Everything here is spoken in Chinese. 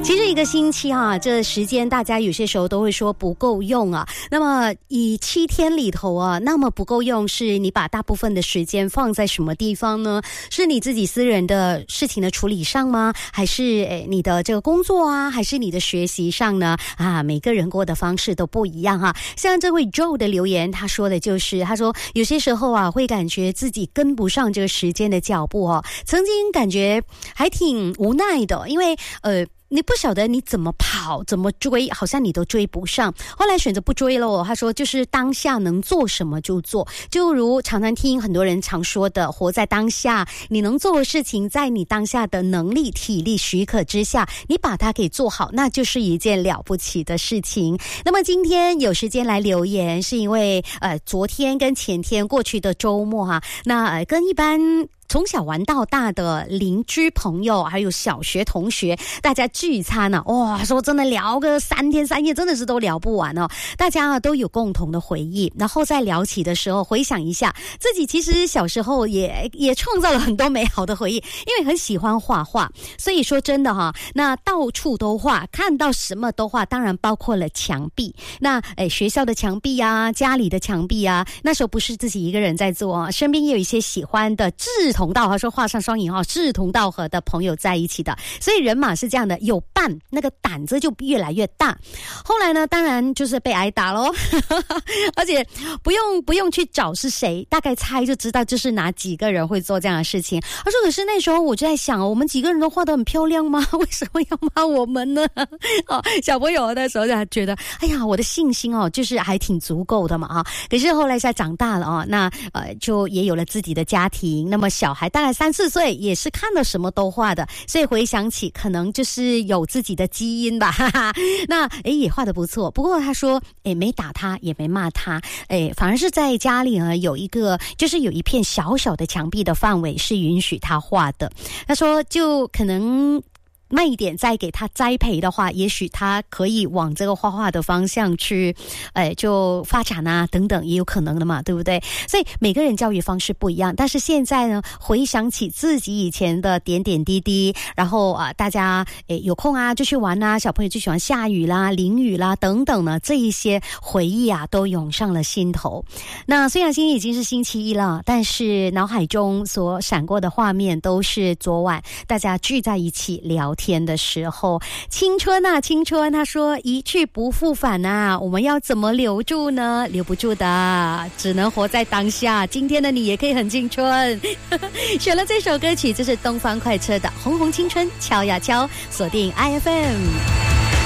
其实一个星期啊，这时间大家有些时候都会说不够用啊。那么以7天里头啊，那么不够用是你把大部分的时间放在什么地方呢？是你自己私人的事情的处理上吗？还是你的这个工作啊？还是你的学习上呢？啊，每个人过的方式都不一样哈。像这位 Joe 的留言，他说的就是，他说有些时候啊，会感觉自己跟不上这个时间的脚步哦。曾经感觉还挺无奈的，因为你不晓得你怎么跑怎么追，好像你都追不上，后来选择不追了。他说就是当下能做什么就做，就如常常听很多人常说的，活在当下，你能做的事情在你当下的能力体力许可之下，你把它给做好，那就是一件了不起的事情。那么今天有时间来留言，是因为昨天跟前天过去的周末啊，那跟一般从小玩到大的邻居朋友还有小学同学大家聚餐啊，哇，说真的聊个3天3夜真的是都聊不完哦。大家啊都有共同的回忆，然后在聊起的时候回想一下自己其实小时候也创造了很多美好的回忆，因为很喜欢画画，所以说真的哈，那到处都画，看到什么都画，当然包括了墙壁。那学校的墙壁啊，家里的墙壁啊，那时候不是自己一个人在做啊，身边也有一些喜欢的志同道合，说画上双引号志同道合的朋友在一起的，所以人嘛是这样的，有伴那个胆子就越来越大。后来呢，当然就是被挨打咯而且不用去找是谁，大概猜就知道就是哪几个人会做这样的事情。他说可是那时候我就在想，我们几个人都画得很漂亮吗？为什么要骂我们呢？小朋友那时候就觉得哎呀，我的信心就是还挺足够的嘛可是后来才长大了那就也有了自己的家庭，那么小孩大概3、4岁也是看到什么都画的，所以回想起可能就是有自己的基因吧那也画得不错。不过他说没打他也没骂他，反而是在家里呢有一个就是有一片小小的墙壁的范围是允许他画的。他说就可能慢一点再给他栽培的话，也许他可以往这个画画的方向去就发展啊等等，也有可能的嘛，对不对？所以每个人教育方式不一样，但是现在呢回想起自己以前的点点滴滴，然后大家有空啊就去玩啊，小朋友就喜欢下雨啦淋雨啦等等呢，这一些回忆啊都涌上了心头。那虽然今天已经是星期一了，但是脑海中所闪过的画面都是昨晚大家聚在一起聊天的时候。青春啊青春，他说一去不复返啊，我们要怎么留住呢？留不住的，只能活在当下。今天的你也可以很青春选了这首歌曲，这是东方快车的红红青春，敲呀敲，锁定 IFM。